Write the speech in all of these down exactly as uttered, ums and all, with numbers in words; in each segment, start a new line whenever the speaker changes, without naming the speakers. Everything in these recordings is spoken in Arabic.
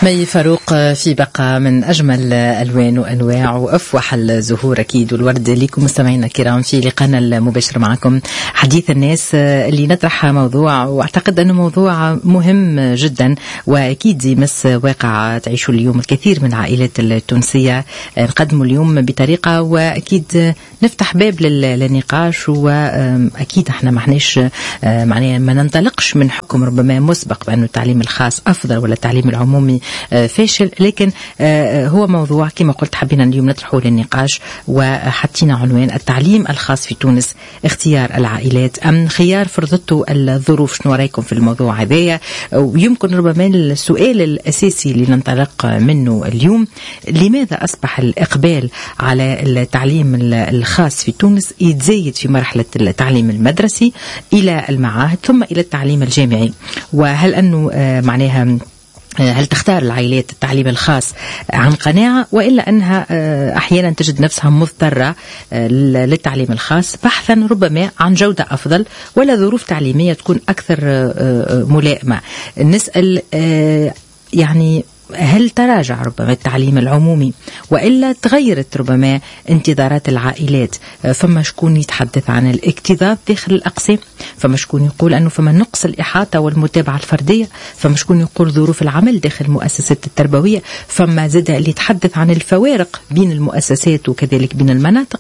مي فاروق في بقى من أجمل ألوان وأنواع وأفوح الزهور أكيد والورد لكم مستمعينا الكرام في لقاءنا المباشر معكم حديث الناس اللي نطرح موضوع وأعتقد أنه موضوع مهم جدا وأكيد يمس واقع تعيشه اليوم الكثير من العائلات التونسية. نقدمه اليوم بطريقة وأكيد نفتح باب للنقاش وأكيد احنا ما احناش معناه ما ننطلقش من حكم ربما مسبق بأنه التعليم الخاص أفضل ولا التعليم العمومي فاشل، لكن هو موضوع كما قلت حبينا اليوم نطرحه للنقاش وحطينا عنوان التعليم الخاص في تونس اختيار العائلات أم خيار فرضته الظروف. شنو رايكم في الموضوع هذايا؟ ويمكن ربما السؤال الأساسي اللي ننطلق منه اليوم، لماذا أصبح الإقبال على التعليم الخاص في تونس يتزايد في مرحلة التعليم المدرسي إلى المعاهد ثم إلى التعليم الجامعي؟ وهل أنه معناها هل تختار العائلات التعليم الخاص عن قناعة وإلا أنها أحيانا تجد نفسها مضطرة للتعليم الخاص بحثا ربما عن جودة أفضل ولا ظروف تعليمية تكون أكثر ملائمة؟ نسأل يعني هل تراجع ربما التعليم العمومي وإلا تغيرت ربما انتظارات العائلات؟ فما شكون يتحدث عن الاكتظاظ داخل الأقسام، فما شكون يقول أنه فما نقص الإحاطة والمتابعة الفردية، فما شكون يقول ظروف العمل داخل المؤسسات التربوية، فما زاد اللي يتحدث عن الفوارق بين المؤسسات وكذلك بين المناطق.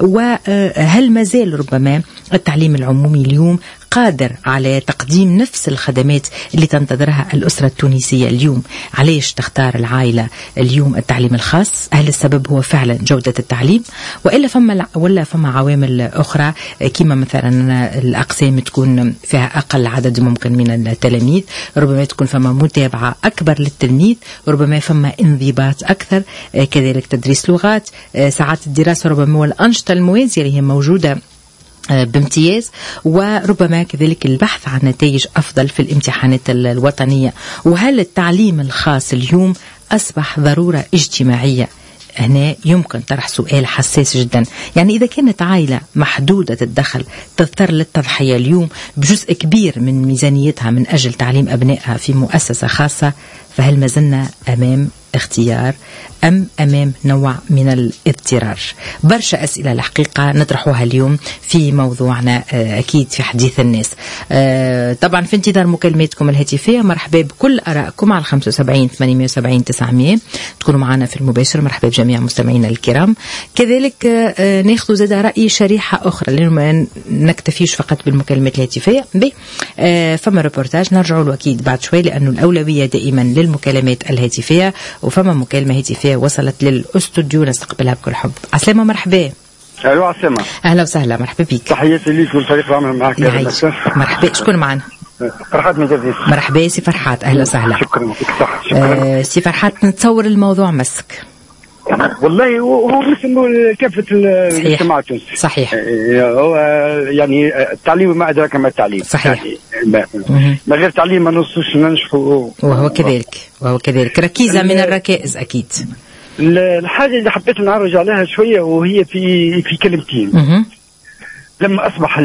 وهل ما زال ربما التعليم العمومي اليوم قادر على تقديم نفس الخدمات اللي تنتظرها الأسرة التونسية اليوم؟ علاش تختار العائلة اليوم التعليم الخاص؟ هل السبب هو فعلا جودة التعليم وإلا فما ولا فما عوامل أخرى كما مثلا الأقسام تكون فيها أقل عدد ممكن من التلاميذ، ربما تكون فما متابعة أكبر للتلميذ، ربما فما انضباط أكثر، كذلك تدريس لغات، ساعات الدراسة ربما والأنشطة الموازية اللي هي موجودة بامتياز، وربما كذلك البحث عن نتائج أفضل في الامتحانات الوطنية. وهل التعليم الخاص اليوم أصبح ضرورة اجتماعية؟ هنا يمكن طرح سؤال حساس جدا. يعني إذا كانت عائلة محدودة الدخل تضطر للتضحية اليوم بجزء كبير من ميزانيتها من أجل تعليم أبنائها في مؤسسة خاصة، فهل ما زلنا أمام اختيار أم أمام نوع من الاضطرار؟ برشا أسئلة الحقيقة نطرحوها اليوم في موضوعنا أكيد في حديث الناس. طبعا في انتظار مكالماتكم الهاتفية. مرحبا بكل آرائكم على خمسة وسبعين ثمانية وسبعين تسعمية تكونوا معنا في المباشر. مرحبا بجميع مستمعينا الكرام. كذلك ناخذ زاد رأي شريحة أخرى لأنه ما نكتفيش فقط بالمكالمات الهاتفية. فما ريبورتاج نرجع له أكيد بعد شوي لأنه الأولوية دائما للمكالمات الهاتفية، وفما مكالمة هاتفية وصلت للأستوديو نستقبلها بكل حب. عسلامة مرحبا.
ألو عسلامة.
أهلا وسهلا مرحبا بك.
تحياتي ليك والفريق العمل معك.
مرحبا. شكون معنا؟
فرحات من جديد.
مرحبا سي فرحات. أهلا وسهلا.
شكرا لك. صح. شكرا.
آه سي فرحات نتصور الموضوع مسك.
والله هو مثل كافة الاجتماع التونسي.
صحيح.
هو يعني التعليم ما أدراك ما التعليم.
صحيح.
يعني ما غير تعليم ما نوصلش ننجحوا.
وهو كذلك وهو كذلك ركيزة من الركائز أكيد.
الحاجة اللي حبيت نعرج عليها شوية وهي في في كلمتين. مه. لما أصبح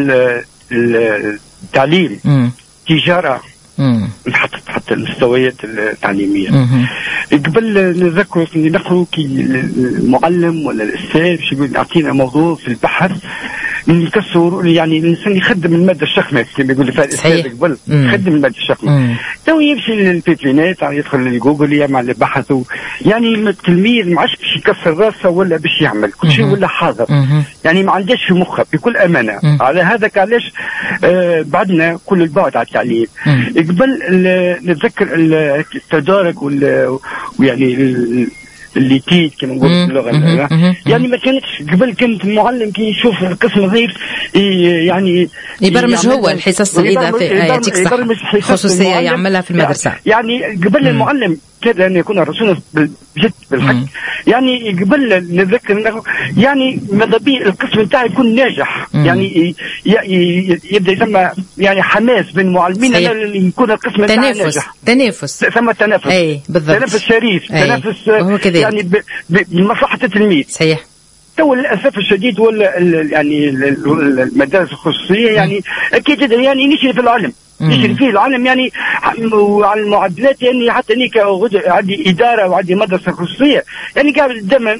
التعليم مه. تجارة انحطت حتى المستويات التعليمية. مه. قبل نذكر نقرأ كي المعلم ولا الأستاذ باش يقول يعطينا موضوع في البحث نكسر، يعني الإنسان يخدم المادة الشخمة كما يقول فيها الأستاذ قبل يخدم المادة الشخمة. تو يمشي للبيترينات يدخل للجوجل يعمل بحث، يعني التلميذ ما عادش باش يكسر راسه ولا باش يعمل كل شيء ولا حاضر، يعني ما عندهاش في مخه بكل أمانة. على هذاك علاش آه بعدنا كل البعد على التعليم. قبل نتذكر التدارك ويعني اللي تيت كما نقول باللغه، يعني ما كانتش قبل كانت المعلم كي يشوف القسم ضعيف يعني
يبرمج هو الحصص الاضافيه يعطيك صح خصوصيه يعملها في المدرسه.
يعني قبل المعلم كذا أن يكون الرسول بجد بالحق. يعني قبل نتذكر يعني ماذا بي القسم نتاعي يكون ناجح. مم. يعني يبدا يسمى يعني حماس بين المعلمين اللي يكون القسم نتاعي ناجح.
تنافس.
ثم تنافس.
اي بالضبط.
تنافس شريف. أي. تنافس يعني بمصلحة التلميذ.
صحيح.
تو للاسف الشديد ولا يعني المدارس الخصوصيه يعني اكيد يعني نشري في العلم يجري فيه العالم يعني. وعلى المعدلات يعني حتى اني عندي اداره وعندي مدرسه خصوصيه يعني قاعد دائما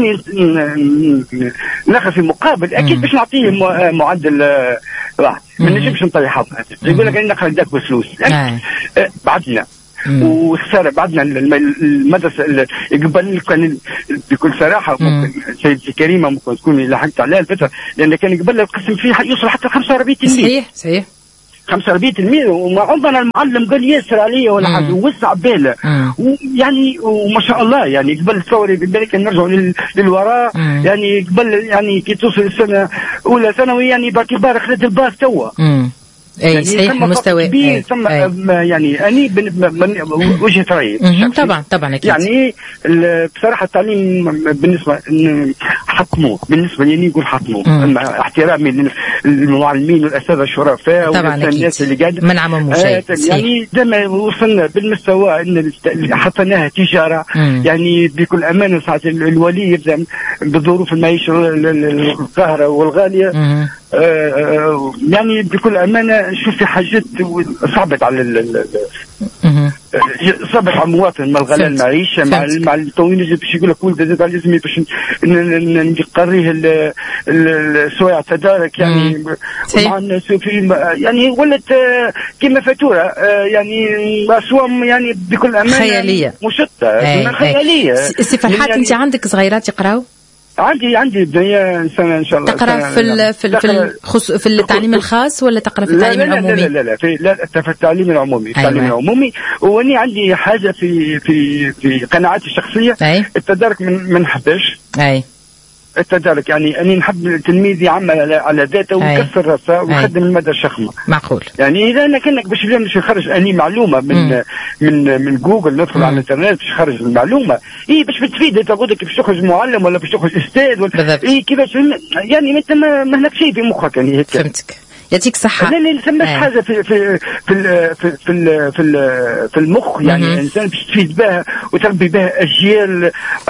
ناخذ في مقابل اكيد باش نعطيه معدل واحد. ما نجمش نطيحه يقول لك اني نقرا داك بفلوس يعني بعدنا وخساره بعدنا المدرسه قبل كان بكل صراحه ممكن سيدتي كريمه ممكن تكون لحقت عليها الفتره لان كان قبل القسم فيه يوصل حتى خمسة وأربعين بالمئة.
صحيح صحيح
خمسة وأربعين بالمئة وما عمرنا المعلم قال ياسر عليه ولا حاجه ووسع باله يعني وما شاء الله يعني قبل الثوري بالك نرجعوا للوراء يعني قبل يعني كي توصل السنه اولى ثانوي يعني باعتبار خذت الباس توا
اي يعني صحيح المستوى
كبير ثم يعني اني وجهه رايي
طبعا طبعا اكيد
يعني بصراحه التعليم بالنسبه حطموه بالنسبه لي نقول حطموه احترامي للمعلمين والاساتذه الشرفاء والناس اللي قاعده
ما نعمموا شيء
يعني دائما وصلنا بالمستوى ان حطيناها تجاره يعني بكل امانه ساعه الولي يبدا بظروف المعيشه القاهره والغاليه يعني بكل امانه نشوف في حاجات صعبت على صعبت على المواطن مع الغلاء المعيشه مع مع التوين باش يقول لك ولد زاد لازم باش نقريه السوايع التدارك يعني مع الناس في يعني ولات كما فاتوره يعني اسوام يعني بكل امانه
خياليه
مشتته خياليه.
سي فرحات انت عندك صغيرات يقراو؟
عندي عندي بداية سنة إن شاء الله.
تقرأ في ال في ال في, الخص في التعليم الخاص ولا تقرأ في التعليم
لا لا
العمومي؟
لا لا لا في لا في التعليم العمومي. أيوة. التعليم العمومي واني عندي حاجة في في في قناعاتي الشخصية.
أي.
التدارك من من حداش.
أي.
التدارك يعني اني نحب التلميذ يعمل على, على ذاته ويكسر راسه ويخدم المدى الشخمه.
معقول.
يعني اذا انا كانك باش باش نخرج اني معلومه من مم. من من جوجل ندخل مم. على الانترنت باش نخرج المعلومه اي باش بتفيد انت تقول لك باش تخرج معلم ولا باش تخرج استاذ ولا اي كيفاش يعني انت ما, ما هناك شيء في مخك يعني هيك.
فهمتك. يعطيك الصحة.
لا لا نسميش حاجة في في في في في في, في المخ يعني الإنسان باش تفيد بها وتربي بها أجيال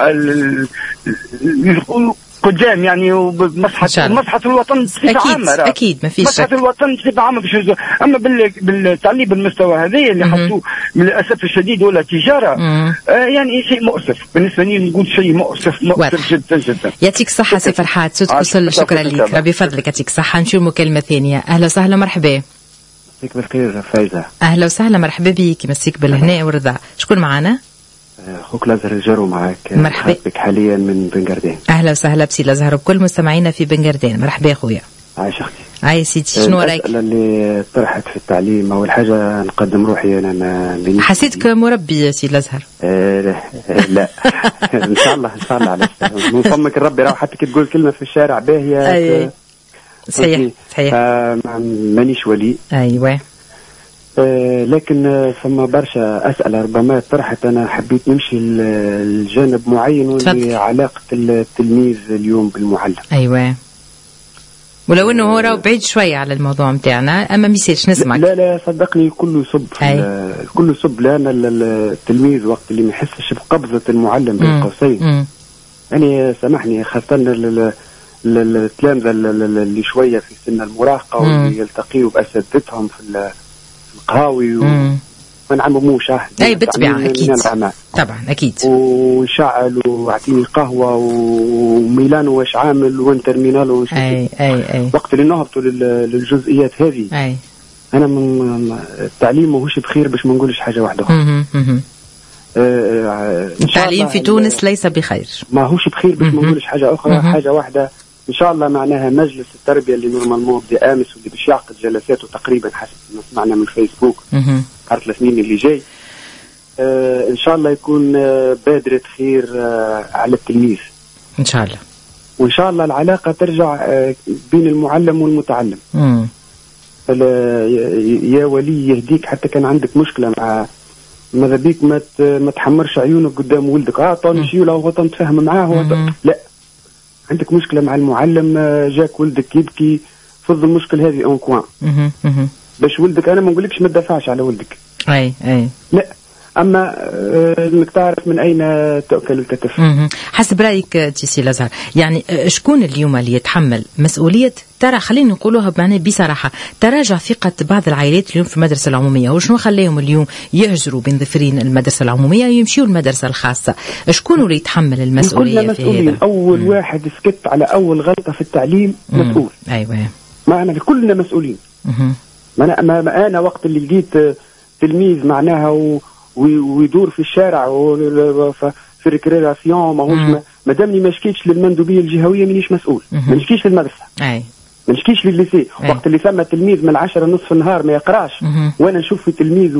قدام يعني ومصلحة مصلحة الوطن بصفة عامة.
أكيد ما فيش
مصلحة الوطن بصفة عامة باش أما بالتعليم بالمستوى هذا اللي حطوه للأسف الشديد ولا تجارة آه يعني شيء مؤسف بالنسبة لي نقول شيء مؤسف مؤسف جدا جدا.
يعطيك الصحة سي فرحات صوتك وصل شكرا لك ربي فضلك يعطيك الصحة. نشوف مكالمة ثانية. أهلا وسهلا مرحبا.
مسيك بالخير فايزة.
أهلا وسهلا مرحبا بك مسيك بالهناء والرضا. شكون معنا؟
اخوك لازهر الجرو معك.
مرحبا
بك حاليا من بنغردين.
اهلا وسهلا بسي لازهر وبكل مستمعينا في بنغردين. مرحبا اخويا.
عايش اختي.
عايش سيدي شنو رايك؟
الاسئله اللي طرحت في التعليم اول حاجه نقدم روحي انا ما
حسيتك مربي سي لازهر.
آه لا ان شاء الله ان شاء الله على من فمك الربي راه حتى كي تقول كلمه في الشارع باهيه.
ايوه صحيح صحيح.
مانيش ولي.
ايوه
آه لكن آه ثم برشا أسئلة ربما طرحت. أنا حبيت نمشي لجانب معين واللي علاقة التلميذ اليوم بالمعلم.
أيوة ولو أنه هو راهو بعيد شوية على الموضوع متاعنا أما ميسيرش نسمعك.
لا لا صدقني كله يصب كله يصب لأن التلميذ وقت اللي ما يحسش بقبضة المعلم بين قوسين يعني سامحني خاصة التلامذة اللي شوية في سن المراهقة واللي يلتقيوا بأساتذتهم في القهاوي وما نعمموش.
اي بالطبيعه اكيد طبعا اكيد.
ويشعل واعطيني قهوه وميلانو واش عامل وانتر ميلانو واش.
اي اي اي
وقت اللي نهبطوا للجزئيات هذه
اي
انا من التعليم ماهوش بخير باش ما نقولش حاجه واحده اخرى.
التعليم في تونس ليس بخير
ماهوش بخير باش ما نقولش حاجه اخرى. حاجه واحده ان شاء الله معناها مجلس التربيه اللي نورمالمون بدا امس واللي باش يعقد جلساته تقريبا حسب ما سمعنا من فيسبوك عرض السنين اللي جاي آه ان شاء الله يكون آه بادره خير آه على التلميذ
ان شاء الله.
وان شاء الله العلاقه ترجع آه بين المعلم والمتعلم.
امم
يا ولي يهديك حتى كان عندك مشكله مع ماذا بيك ما ما تحمرش عيونك قدام ولدك. اه طوني شي ولا هو تفهم معاه لا عندك مشكلة مع المعلم جاك ولدك يبكي فض المشكلة هذه اون كوان باش ولدك. انا ما نقولكش ما تدافعش على ولدك
اي اي
لا اما انك تعرف من اين تؤكل الكتف.
حسب رايك تيسي الازهر، يعني شكون اليوم اللي يتحمل مسؤوليه ترى خلينا نقولوها بمعنى بصراحه تراجع ثقه بعض العائلات اليوم في المدرسه العموميه، وشنو خليهم اليوم يهجروا بين ظفرين المدرسه العموميه ويمشيوا المدرسه الخاصه؟ شكون اللي يتحمل المسؤوليه في هذا؟
اول مم. واحد سكت على اول غلطه في التعليم مم. مسؤول.
ايوه
معنا كلنا مسؤولين. ما انا ما انا وقت اللي لقيت تلميذ معناها و... ويدور في الشارع في ريكرياسيون ماهوش ما دامني ما شكيتش للمندوبيه الجهويه مانيش مسؤول، ما نشكيش للمدرسه،
اي
ما نشكيش للليسي. وقت اللي ثم تلميذ من العشرة نصف النهار ما يقراش وانا نشوف في تلميذ